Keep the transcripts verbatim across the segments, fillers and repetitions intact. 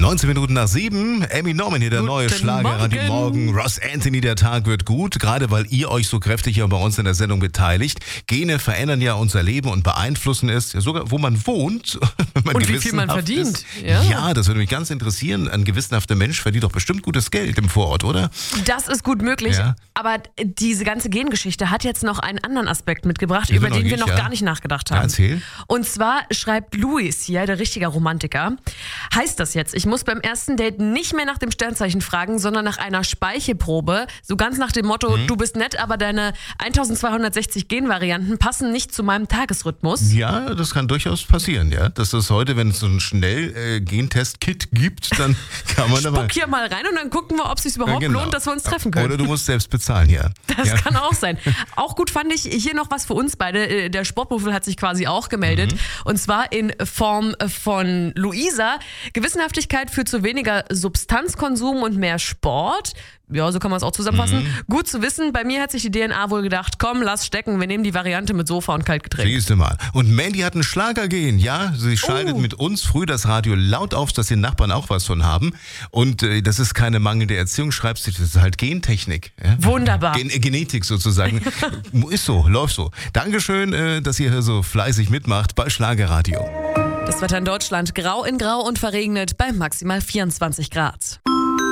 neunzehn Minuten nach sieben. Amy Norman hier, der Guten neue Schlager an die Morgen. Morgen. Ross Anthony, der Tag wird gut. Gerade weil ihr euch so kräftig hier bei uns in der Sendung beteiligt. Gene verändern ja unser Leben und beeinflussen es, sogar wo man wohnt. Wenn man Und wie viel man gewissenhaft verdient. Ist. Ja. ja, das würde mich ganz interessieren. Ein gewissenhafter Mensch verdient doch bestimmt gutes Geld im Vorort, oder? Das ist gut möglich, Ja. aber diese ganze Gengeschichte hat jetzt noch einen anderen Aspekt mitgebracht, Ich bin über den wir neugierig, noch ja. gar nicht nachgedacht Ja, haben. erzähl. Und zwar schreibt Luis hier, der richtige Romantiker, heißt das jetzt, ich muss beim ersten Date nicht mehr nach dem Sternzeichen fragen, sondern nach einer Speichelprobe, so ganz nach dem Motto, Mhm. du bist nett, aber deine zwölfhundertsechzig Genvarianten passen nicht zu meinem Tagesrhythmus. Ja, das kann durchaus passieren, ja. Dass es heute, wenn es so ein Schnell-Gentest-Kit gibt, dann kann man aber... Guck hier mal rein und dann gucken wir, ob es sich überhaupt Ja, genau. lohnt, dass wir uns treffen können. Oder du musst selbst bezahlen, ja. Das ja. kann auch sein. Auch gut fand ich hier noch was für uns beide. Der Sportmuffel hat sich quasi auch gemeldet. Mhm. Und zwar in Form von Luisa. Gewissenhaftigkeit führt zu weniger Substanzkonsum und mehr Sport. Ja, so kann man es auch zusammenfassen. Mhm. Gut zu wissen, bei mir hat sich die D N A wohl gedacht, komm, lass stecken, wir nehmen die Variante mit Sofa und Kaltgetränk. Siehst du mal. Und Mandy hat einen Schlager gehen, ja. Sie schaltet Oh. mit uns früh das Radio laut auf, dass die Nachbarn auch was von haben. Und äh, das ist keine mangelnde Erziehung, schreibst du, das ist halt Gentechnik. Ja? Wunderbar. Gen Genetik sozusagen. Ist so, läuft so. Dankeschön, äh, dass ihr hier so fleißig mitmacht bei Schlagerradio. Das Wetter in Deutschland grau in grau und verregnet bei maximal vierundzwanzig Grad.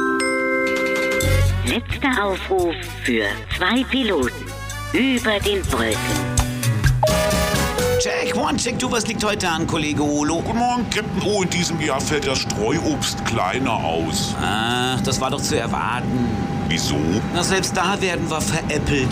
Letzter Aufruf für zwei Piloten über den Wolken. Check, one, check, du, was liegt heute an, Kollege Olo? Guten Morgen, Captain O. In diesem Jahr fällt das Streuobst kleiner aus. Ach, das war doch zu erwarten. Wieso? Na, selbst da werden wir veräppelt.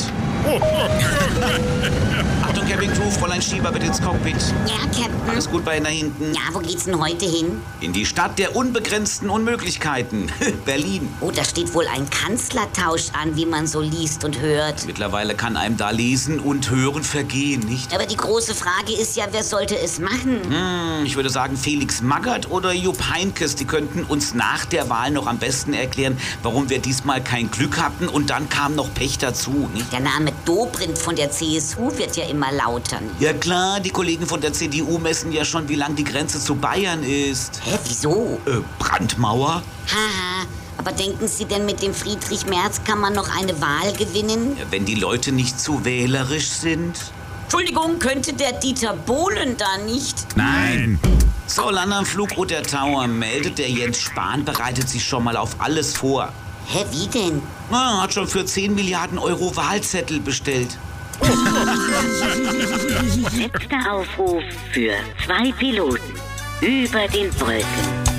Achtung, Cabin Crew, Fräulein Schieber bitte ins Cockpit. Ja, Captain. Alles gut bei Ihnen da hinten? Ja, wo geht's denn heute hin? In die Stadt der unbegrenzten Unmöglichkeiten. Berlin. Oh, da steht wohl ein Kanzlertausch an, wie man so liest und hört. Mittlerweile kann einem da lesen und hören vergehen, nicht? Aber die große Frage ist ja, wer sollte es machen? Hm, ich würde sagen, Felix Magath oder Jupp Heynckes, die könnten uns nach der Wahl noch am besten erklären, warum wir diesmal kein Glück hatten und dann kam noch Pech dazu, nicht? Der Name Dobrindt von der C S U wird ja immer lauter. Ja klar, die Kollegen von der C D U messen ja schon, wie lang die Grenze zu Bayern ist. Hä, wieso? Äh, Brandmauer? Haha, aber denken Sie denn, mit dem Friedrich Merz kann man noch eine Wahl gewinnen? Ja, wenn die Leute nicht zu wählerisch sind. Entschuldigung, könnte der Dieter Bohlen da nicht? Nein. So, Landanflug oder Tower meldet, der Jens Spahn bereitet sich schon mal auf alles vor. Hä, wie denn? Na, hat schon für zehn Milliarden Euro Wahlzettel bestellt. Letzter Aufruf für zwei Piloten über den Wolken.